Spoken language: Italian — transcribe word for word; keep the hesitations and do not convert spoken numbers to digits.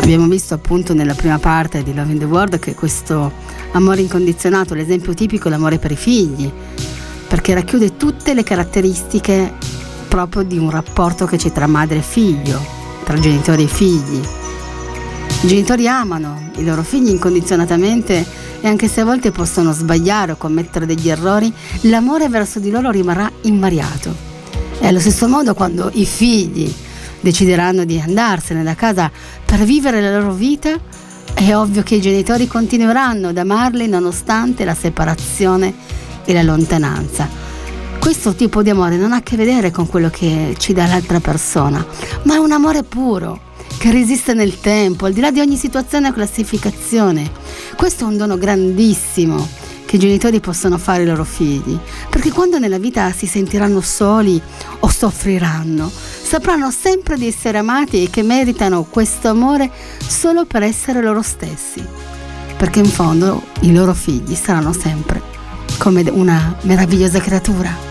Abbiamo visto appunto nella prima parte di Love in the World che questo amore incondizionato, l'esempio tipico è l'amore per i figli, perché racchiude tutte le caratteristiche proprio di un rapporto che c'è tra madre e figlio, tra genitori e figli. I genitori amano i loro figli incondizionatamente e anche se a volte possono sbagliare o commettere degli errori, l'amore verso di loro rimarrà invariato. E allo stesso modo quando i figli decideranno di andarsene da casa per vivere la loro vita, è ovvio che i genitori continueranno ad amarli nonostante la separazione e la lontananza. Questo tipo di amore non ha a che vedere con quello che ci dà l'altra persona, ma è un amore puro, che resiste nel tempo, al di là di ogni situazione o classificazione. Questo è un dono grandissimo che i genitori possono fare ai loro figli, perché quando nella vita si sentiranno soli o soffriranno, sapranno sempre di essere amati e che meritano questo amore solo per essere loro stessi, perché in fondo i loro figli saranno sempre come una meravigliosa creatura.